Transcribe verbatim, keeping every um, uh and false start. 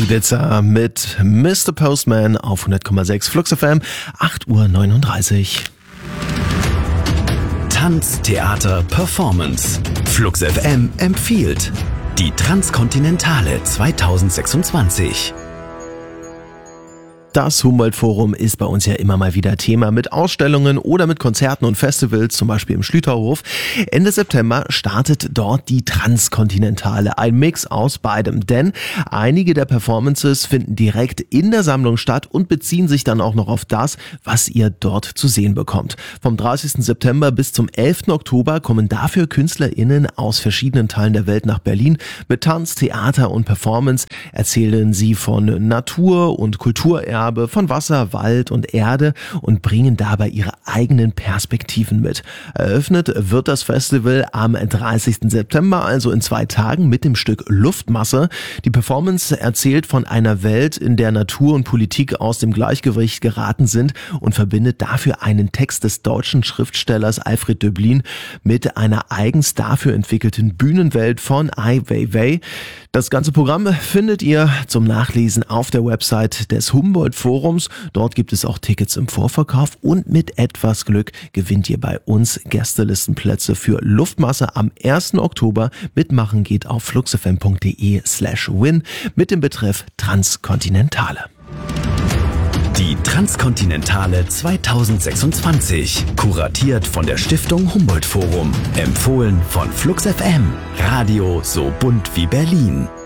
Ibiza mit Mister Postman auf hundert Komma sechs Flux F M, acht Uhr neununddreißig. Tanz, Theater, Performance. Flux F M empfiehlt die Transkontinentale zweitausendsechsundzwanzig. Das Humboldt-Forum ist bei uns ja immer mal wieder Thema mit Ausstellungen oder mit Konzerten und Festivals, zum Beispiel im Schlüterhof. Ende September startet dort die Transkontinentale, ein Mix aus beidem, denn einige der Performances finden direkt in der Sammlung statt und beziehen sich dann auch noch auf das, was ihr dort zu sehen bekommt. Vom dreißigsten September bis zum elften Oktober kommen dafür KünstlerInnen aus verschiedenen Teilen der Welt nach Berlin. Mit Tanz, Theater und Performance erzählen sie von Natur und Kulturerben, von Wasser, Wald und Erde und bringen dabei ihre eigenen Perspektiven mit. Eröffnet wird das Festival am dreißigsten September, also in zwei Tagen, mit dem Stück Luftmasse. Die Performance erzählt von einer Welt, in der Natur und Politik aus dem Gleichgewicht geraten sind und verbindet dafür einen Text des deutschen Schriftstellers Alfred Döblin mit einer eigens dafür entwickelten Bühnenwelt von Ai Weiwei. Das ganze Programm findet ihr zum Nachlesen auf der Website des Humboldt-Forums. Dort gibt es auch Tickets im Vorverkauf und mit etwas Glück gewinnt ihr bei uns Gästelistenplätze für Luftmasse am ersten Oktober. Mitmachen geht auf fluxfm.de slash win mit dem Betreff Transkontinentale. Die Transkontinentale zweitausendsechsundzwanzig, kuratiert von der Stiftung Humboldt Forum, empfohlen von Flux F M, Radio so bunt wie Berlin.